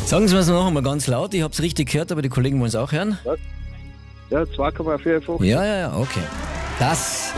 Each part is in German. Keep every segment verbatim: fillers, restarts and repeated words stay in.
Sagen Sie mir es noch einmal ganz laut, ich habe es richtig gehört, aber die Kollegen wollen es auch hören. Ja, zwei Komma vierundfünfzig. Ja, ja, ja, okay. Das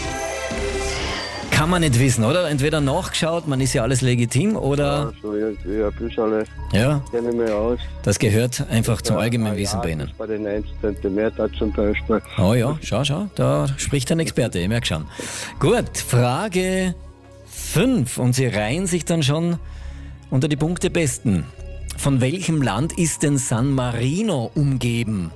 kann man nicht wissen, oder? Entweder nachgeschaut, man ist ja alles legitim, oder... Ja, so irgendwie ein bisschen, Ja, kenne ich mich aus. das gehört einfach zum Ja, Allgemeinwissen ja, bei Ihnen. das bei den neunzehn Zentimeter zum Beispiel. Oh ja, schau, schau, da spricht ein Experte, ich merke schon. Gut, Frage fünf und Sie reihen sich dann schon unter die Punkte Besten. Von welchem Land ist denn San Marino umgeben?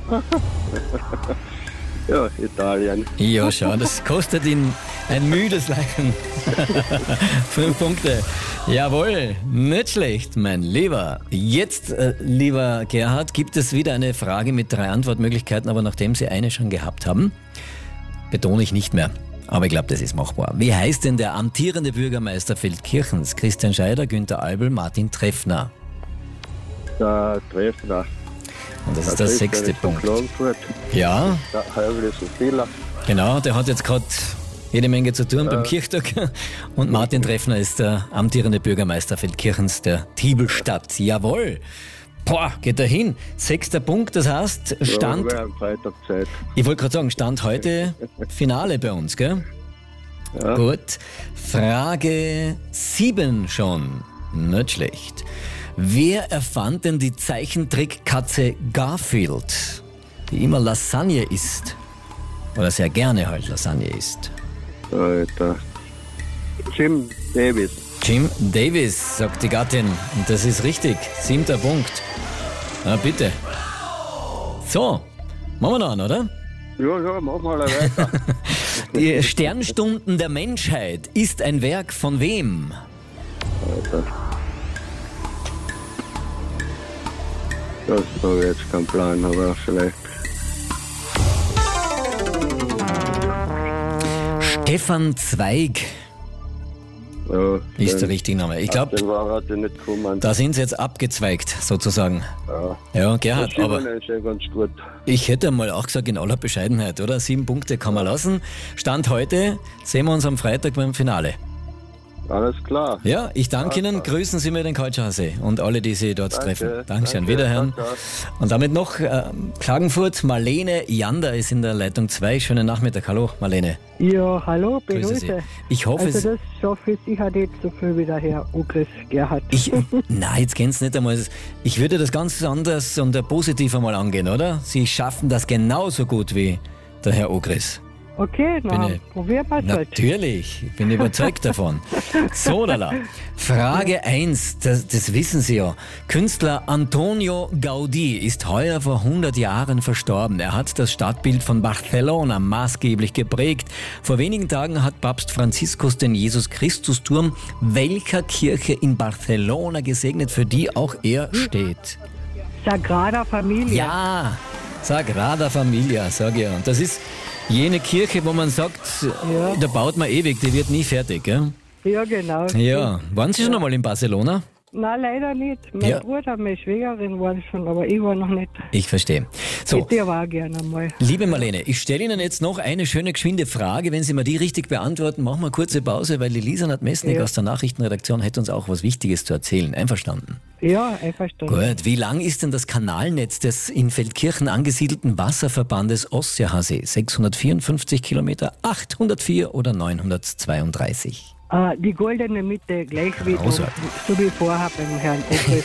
Ja, Italien. Ja, schau, das kostet ihn ein müdes Lachen. Fünf Punkte. Jawohl, nicht schlecht, mein Lieber. Jetzt, äh, lieber Gerhard, gibt es wieder eine Frage mit drei Antwortmöglichkeiten, aber nachdem Sie eine schon gehabt haben, betone ich nicht mehr. Aber ich glaube, das ist machbar. Wie heißt denn der amtierende Bürgermeister Feldkirchens? Christian Scheider, Günther Albel, Martin Treffner. Der Treffner. Und das ist der sechste Punkt. Klagenfurt. Ja, Der halbe so vieler. genau, der hat jetzt gerade jede Menge zu tun beim Kirchtag. Und Martin Treffner ist der amtierende Bürgermeister Feldkirchens der Tiebelstadt. Jawohl. Boah, geht da hin. Sechster Punkt, das heißt, Stand, Ja, wir haben Freitag Zeit. ich wollte gerade sagen, Stand heute Finale bei uns, gell? Ja. Gut. Frage sieben schon. Nicht schlecht. Wer erfand denn die Zeichentrickkatze Garfield, die immer Lasagne isst? Oder sehr gerne halt Lasagne isst? Alter. Jim Davis. Jim Davis, sagt die Gattin. Und das ist richtig. Siebter Punkt. Na bitte. So, machen wir noch an, oder? Ja, ja, mach mal weiter. Die Sternstunden der Menschheit ist ein Werk von wem? Alter. Das habe ich jetzt keinen Plan, aber vielleicht. Stefan Zweig Ja, ist den- der richtige Name. Ich glaube, Den war heute nicht gekommen. da sind sie jetzt abgezweigt, sozusagen. Ja, Ja, Gerhard, das aber ist ja ganz gut. ich hätte mal auch gesagt, in aller Bescheidenheit, oder? Sieben Punkte kann man lassen. Stand heute, sehen wir uns am Freitag beim Finale. Alles klar. Ja, ich danke Ihnen. Grüßen Sie mir den Kaltschasee und alle, die Sie dort Danke, treffen. Dankeschön. danke, Wiederhören. ciao, ciao. Und damit noch äh, Klagenfurt. Marlene Jander ist in der Leitung zwei. Schönen Nachmittag. Hallo, Marlene. Ja, hallo, Grüße Sie. begrüße. Ich hoffe, Also es... das schaffe ich sicher nicht so viel wie der Herr Ogris Gerhard. Ich, nein, jetzt kennen Sie nicht einmal. Ich würde das ganz anders und positiv einmal angehen, oder? Sie schaffen das genauso gut wie der Herr Ogris. Okay, Bin na, ich- probieren wir es halt. Natürlich, ich bin überzeugt davon. So, lala. Frage eins, das, das wissen Sie ja. Künstler Antonio Gaudí ist heuer vor hundert Jahren verstorben. Er hat das Stadtbild von Barcelona maßgeblich geprägt. Vor wenigen Tagen hat Papst Franziskus den Jesus-Christus-Turm welcher Kirche in Barcelona gesegnet, für die auch er steht. Sagrada Familia. Ja, Sagrada Familia, sag ich ja. Und das ist jene Kirche, wo man sagt, Ja. da baut man ewig, die wird nie fertig, gell? Ja, genau. Ja. Waren Sie schon einmal in Barcelona? Nein, leider nicht. Mein Ja. Bruder, meine Schwägerin waren schon, aber ich war noch nicht. Ich verstehe. So, Hätte ich aber auch gerne mal. liebe Marlene, ich stelle Ihnen jetzt noch eine schöne, geschwinde Frage. Wenn Sie mir die richtig beantworten, machen wir eine kurze Pause, weil die Lisa Nadmesnik Ja. aus der Nachrichtenredaktion hätte uns auch was Wichtiges zu erzählen. Einverstanden? Ja, einverstanden. Gut, wie lang ist denn das Kanalnetz des in Feldkirchen angesiedelten Wasserverbandes Ostseehasee? sechshundertvierundfünfzig Kilometer, achthundertvier oder neunhundertzweiunddreißig? Äh, die goldene Mitte, gleich wie, Großartig. so wie vorher beim Herrn Ogris.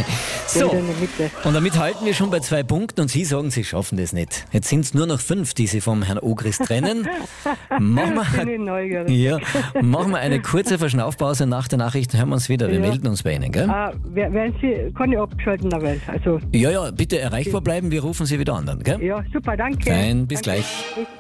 So, Goldene Mitte. und damit halten wir schon bei zwei Punkten und Sie sagen, Sie schaffen das nicht. Jetzt sind es nur noch fünf, die Sie vom Herrn Ogris trennen. Machen Bin wir, ich neugierig. ja, machen wir eine kurze Verschnaufpause. Nach der Nachricht hören wir uns wieder. Wir Ja. melden uns bei Ihnen, gell? Äh, wer- werden Sie, kann ich abgeschalten, aber, also, Ja, ja, bitte erreichbar bleiben. Wir rufen Sie wieder an, dann, gell? ja, super, danke. Fein, bis Danke. gleich. Bis